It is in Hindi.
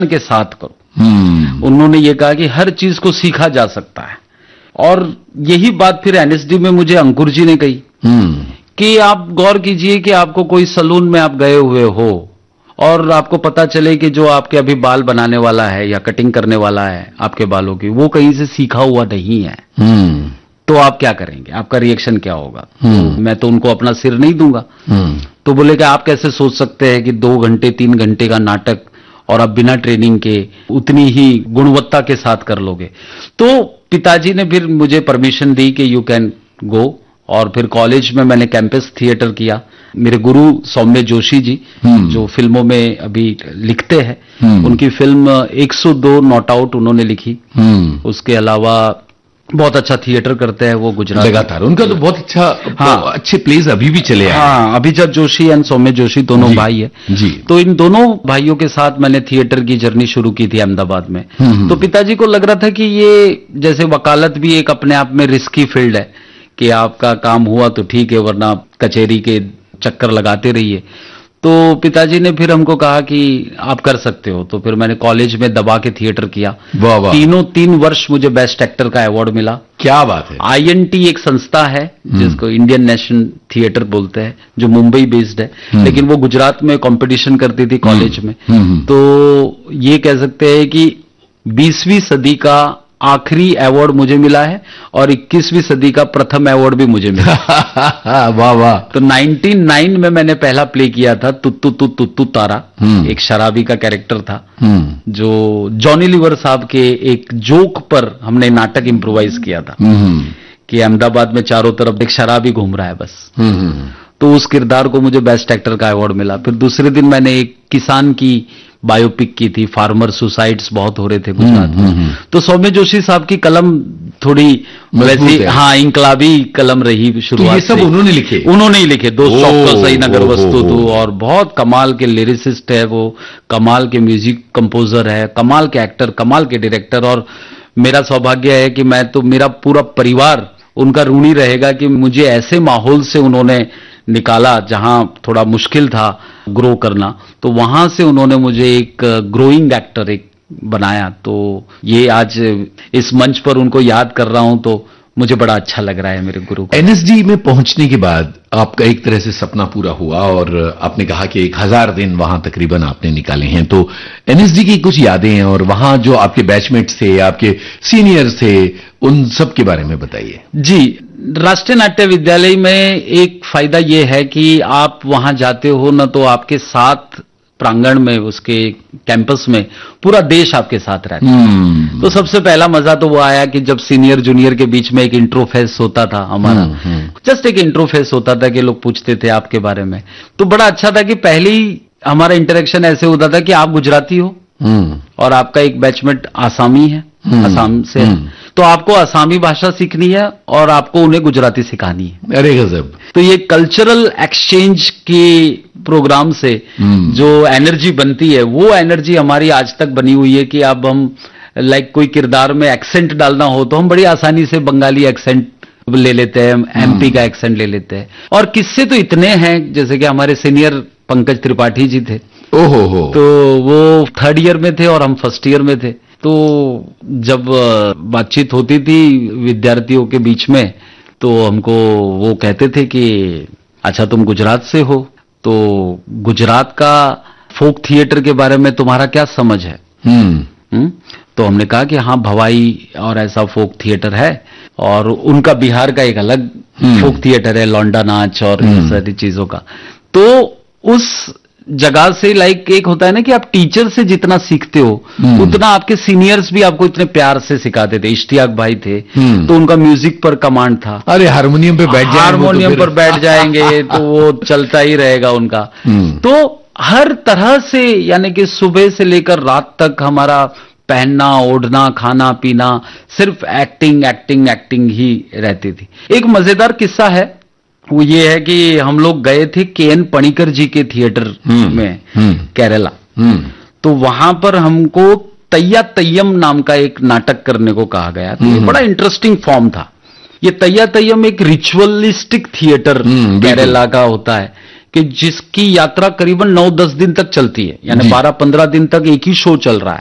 के साथ करो। उन्होंने ये कहा कि हर चीज को सीखा जा सकता है। और यही बात फिर एनएसडी में मुझे अंकुर जी ने कही कि आप गौर कीजिए कि आपको कोई सलून में आप गए हुए हो और आपको पता चले कि जो आपके अभी बाल बनाने वाला है या कटिंग करने वाला है आपके बालों की, वो कहीं से सीखा हुआ नहीं है, तो आप क्या करेंगे? आपका रिएक्शन क्या होगा? तो मैं तो उनको अपना सिर नहीं दूंगा। तो बोले कि आप कैसे सोच सकते हैं कि 2 घंटे 3 घंटे का नाटक और आप बिना ट्रेनिंग के उतनी ही गुणवत्ता के साथ कर लोगे? तो पिताजी ने फिर मुझे परमिशन दी कि यू कैन गो। और फिर कॉलेज में मैंने कैंपस थिएटर किया। मेरे गुरु सौम्य जोशी जी, जो फिल्मों में अभी लिखते हैं, उनकी फिल्म 102 नॉट आउट उन्होंने लिखी। उसके अलावा बहुत अच्छा थिएटर करते हैं वो गुजरात लगातार। उनका तो बहुत अच्छा, हाँ, अच्छे प्लेज अभी भी चले आए। हाँ, अभिजीत जोशी एंड सौम्य जोशी दोनों भाई है जी। तो इन दोनों भाइयों के साथ मैंने थिएटर की जर्नी शुरू की थी अहमदाबाद में। तो पिताजी को लग रहा था कि ये जैसे वकालत भी एक अपने आप में रिस्की फील्ड है कि आपका काम हुआ तो ठीक है, वरना कचहरी के चक्कर लगाते रहिए। तो पिताजी ने फिर हमको कहा कि आप कर सकते हो। तो फिर मैंने कॉलेज में दबा के थिएटर किया। 3 वर्ष मुझे बेस्ट एक्टर का अवार्ड मिला। क्या बात है। आईएनटी एक संस्था है जिसको इंडियन नेशनल थिएटर बोलते हैं, जो मुंबई बेस्ड है, लेकिन वो गुजरात में कंपटीशन करती थी कॉलेज में। तो ये कह सकते हैं कि 20वीं सदी का आखिरी अवार्ड मुझे मिला है और 21वीं सदी का प्रथम अवार्ड भी मुझे मिला। वाह वाह। तो 99 में मैंने पहला प्ले किया था तुत्तू तुत्तू तारा। एक शराबी का कैरेक्टर था जो जॉनी लीवर साहब के एक जोक पर हमने नाटक इम्प्रोवाइज किया था कि अहमदाबाद में चारों तरफ एक शराबी घूम रहा है बस। तो उस किरदार को मुझे बेस्ट एक्टर का अवार्ड मिला। फिर दूसरे दिन मैंने एक किसान की बायोपिक की थी, फार्मर सुसाइड्स बहुत हो रहे थे गुजरात में। तो सौम्य जोशी साहब की कलम थोड़ी वैसी, हाँ, इंकलाबी कलम रही शुरुआत। तो ये सब उन्होंने लिखे? उन्होंने ही लिखे। 2 चौक्का सही नगर वस्तु तो, और बहुत कमाल के लिरिसिस्ट है वो, कमाल के म्यूजिक कंपोजर है, कमाल के एक्टर, कमाल के डायरेक्टर। और मेरा सौभाग्य है कि मैं तो, मेरा पूरा परिवार उनका ऋणी रहेगा कि मुझे ऐसे माहौल से उन्होंने निकाला जहां थोड़ा मुश्किल था ग्रो करना, तो वहां से उन्होंने मुझे एक ग्रोइंग एक्टर एक बनाया। तो ये आज इस मंच पर उनको याद कर रहा हूं तो मुझे बड़ा अच्छा लग रहा है मेरे गुरु को। एनएसडी में पहुंचने के बाद आपका एक तरह से सपना पूरा हुआ और आपने कहा कि 1000 दिन वहां तकरीबन आपने निकाले हैं। तो एनएसडी की कुछ यादें हैं और वहां जो आपके बैचमेट्स थे, आपके सीनियर्स थे, उन सब के बारे में बताइए। जी, राष्ट्रीय नाट्य विद्यालय में एक फायदा यह है कि आप वहां जाते हो ना, तो आपके साथ प्रांगण में, उसके कैंपस में पूरा देश आपके साथ रहता है। तो सबसे पहला मजा तो वो आया कि जब सीनियर जूनियर के बीच में एक इंट्रो फेस होता था हमारा, जस्ट एक इंट्रो फेस होता था कि लोग पूछते थे आपके बारे में। तो बड़ा अच्छा था कि पहले ही हमारा इंटरेक्शन ऐसे होता था कि आप गुजराती हो और आपका एक बैचमेट आसामी है, असम से है, तो आपको असमी भाषा सीखनी है और आपको उन्हें गुजराती सिखानी है। अरे गजब। तो ये कल्चरल एक्सचेंज के प्रोग्राम से जो एनर्जी बनती है, वो एनर्जी हमारी आज तक बनी हुई है कि अब हम लाइक कोई किरदार में एक्सेंट डालना हो तो हम बड़ी आसानी से बंगाली एक्सेंट ले लेते हैं, एमपी का एक्सेंट ले लेते हैं। और किस्से तो इतने हैं, जैसे कि हमारे सीनियर पंकज त्रिपाठी जी थे, ओहो, तो वो 3rd ईयर में थे और हम 1st ईयर में थे। तो जब बातचीत होती थी विद्यार्थियों के बीच में, तो हमको वो कहते थे कि अच्छा तुम गुजरात से हो, तो गुजरात का फोक थिएटर के बारे में तुम्हारा क्या समझ है? तो हमने कहा कि हाँ, भवाई और ऐसा फोक थिएटर है, और उनका बिहार का एक अलग फोक थिएटर है, लौंडा नाच और इस सारी चीजों का। तो उस जगह से लाइक एक होता है ना कि आप टीचर से जितना सीखते हो उतना आपके सीनियर्स भी आपको इतने प्यार से सिखाते थे। इश्तियाक भाई थे तो उनका म्यूजिक पर कमांड था। अरे हारमोनियम पे बैठ जाएंगे, हारमोनियम पर बैठ जाएंगे तो वो चलता ही रहेगा उनका। तो हर तरह से, यानी कि सुबह से लेकर रात तक हमारा पहनना, ओढ़ना, खाना पीना सिर्फ एक्टिंग एक्टिंग एक्टिंग ही रहती थी। एक मजेदार किस्सा है, वो ये है कि हम लोग गए थे केएन पणिकर जी के थिएटर में केरला। तो वहां पर हमको तैया तय्यम नाम का एक नाटक करने को कहा गया। तो ये बड़ा इंटरेस्टिंग फॉर्म था। ये तैया तय्यम एक रिचुअलिस्टिक थिएटर केरला का होता है कि जिसकी यात्रा करीबन 9-10 दिन तक चलती है, यानी जी। 12-15 दिन तक एक ही शो चल रहा है।